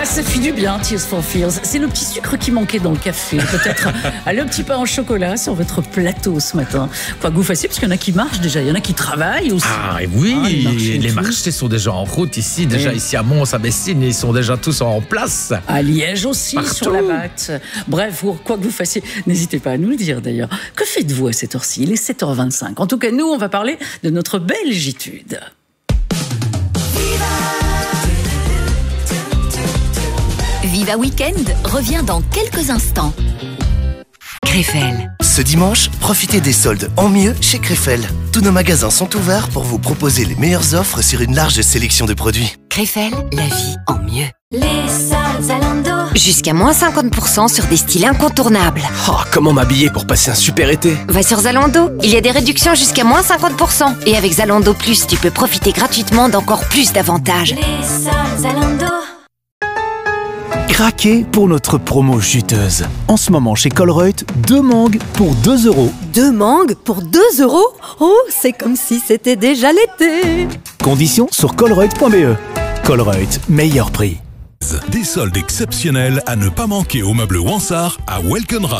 Ah, ça fait du bien, Tears for Fears. C'est le petit sucre qui manquait dans le café. Peut-être le petit pain au chocolat sur votre plateau ce matin. Quoi que vous fassiez, parce qu'il y en a qui marchent déjà. Il y en a qui travaillent aussi. Ah, et oui, les marchés sont déjà en route ici. Déjà ici à Mons, à Bessines, ils sont déjà tous en place. À Liège aussi, partout. sur la Batte. Bref, quoi que vous fassiez, n'hésitez pas à nous le dire d'ailleurs. Que faites-vous à cette heure-ci? Il est 7h25. En tout cas, nous, on va parler de notre belgitude. Viva Weekend revient dans quelques instants. Krefel. Ce dimanche, profitez des soldes en mieux chez Krefel. Tous nos magasins sont ouverts pour vous proposer les meilleures offres sur une large sélection de produits. Krefel, la vie en mieux. Les soldes Zalando. Jusqu'à moins 50% sur des styles incontournables. Oh, comment m'habiller pour passer un super été? Va sur Zalando, il y a des réductions jusqu'à moins 50%. Et avec Zalando Plus, tu peux profiter gratuitement d'encore plus d'avantages. Les soldes Zalando. Craquez pour notre promo juteuse. En ce moment chez Colruyt, 2 mangues pour 2 €. 2 mangues pour 2 €? Oh, c'est comme si c'était déjà l'été. Conditions sur colruyt.be. Colruyt, meilleur prix. Des soldes exceptionnels à ne pas manquer au meuble Wansart à Welkenrad.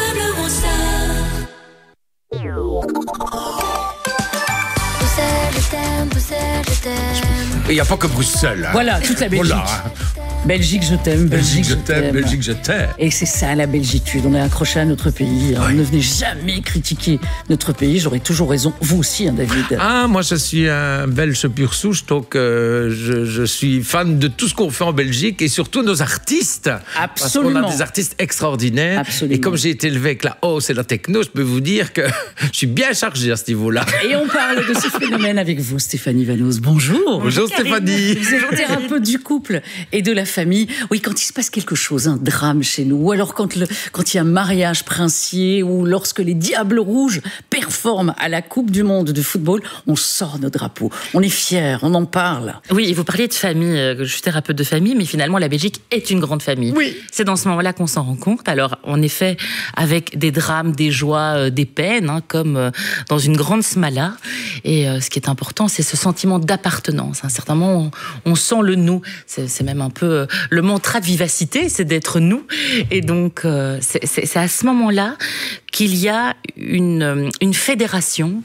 Il n'y a pas que Bruxelles. Hein. Voilà, toute la Belgique. Voilà. Belgique, je t'aime. Belgique, je t'aime. Belgique, je t'aime. Et c'est ça la belgitude. On est accroché à notre pays. Ouais. Ne venez jamais critiquer notre pays. J'aurais toujours raison. Vous aussi, hein, David. Ah, moi je suis un Belge pur souche, donc je suis fan de tout ce qu'on fait en Belgique et surtout nos artistes. Absolument. Parce qu'on a des artistes extraordinaires. Absolument. Et comme j'ai été élevé avec la hausse et la techno, je peux vous dire que je suis bien chargé à ce niveau-là. Et on parle de ce phénomène avec vous, Stéphanie Vanos. Bonjour. Bonjour Stéphanie. Vous êtes thérapeute du couple et de la famille. Oui, quand il se passe quelque chose, un drame chez nous, ou alors quand il y a un mariage princier, ou lorsque les Diables Rouges performent à la Coupe du Monde de football, on sort nos drapeaux. On est fiers, on en parle. Oui, et vous parliez de famille, je suis thérapeute de famille, mais finalement la Belgique est une grande famille. Oui. C'est dans ce moment-là qu'on s'en rend compte. Alors, en effet, avec des drames, des joies, des peines, hein, comme dans une grande smala. Et ce qui est important, c'est ce sentiment d'appartenance. À un certain moment, on sent le nous. C'est même un peu le mantra de vivacité, c'est d'être nous. Et donc, c'est à ce moment-là qu'il y a une fédération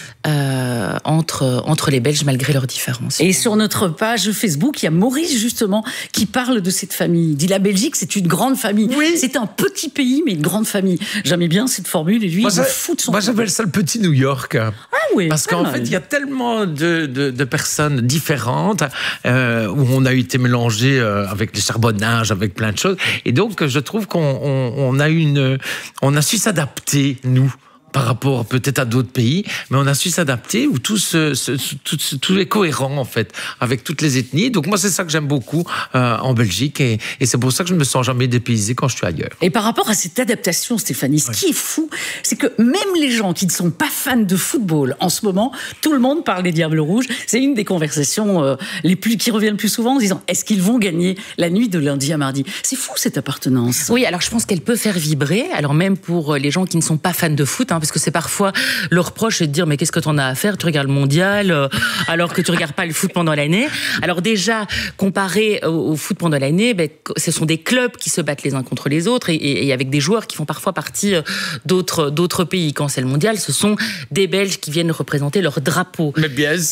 entre les Belges malgré leurs différences. Et sur notre page Facebook, il y a Maurice justement qui parle de cette famille. Il dit la Belgique, c'est une grande famille. Oui. C'est un petit pays, mais une grande famille. J'aimais bien cette formule et lui, il se fout de son... Moi j'appelle ça le petit New York. Ah oui, parce qu'en fait, il y a tellement de personnes différentes où on a été mélangé avec les charbonnages, avec plein de choses. Et donc, je trouve qu'on a su s'adapter, nous, par rapport peut-être à d'autres pays, mais on a su s'adapter où tout est cohérent en fait avec toutes les ethnies. Donc moi c'est ça que j'aime beaucoup en Belgique et c'est pour ça que je ne me sens jamais dépaysé quand je suis ailleurs. Et par rapport à cette adaptation, Stéphanie, ce qui est fou, c'est que même les gens qui ne sont pas fans de football en ce moment, tout le monde parle des Diables Rouges. C'est une des conversations qui reviennent le plus souvent en disant est-ce qu'ils vont gagner la nuit de lundi à mardi? C'est fou cette appartenance. Oui, alors je pense qu'elle peut faire vibrer, alors même pour les gens qui ne sont pas fans de foot, hein, parce que c'est parfois le reproche de dire mais qu'est-ce que t'en as à faire, tu regardes le mondial alors que tu regardes pas le foot pendant l'année. Alors déjà, comparé au foot pendant l'année, ce sont des clubs qui se battent les uns contre les autres et avec des joueurs qui font parfois partie d'autres pays. Quand c'est le mondial, ce sont des Belges qui viennent représenter leur drapeau. Mais bien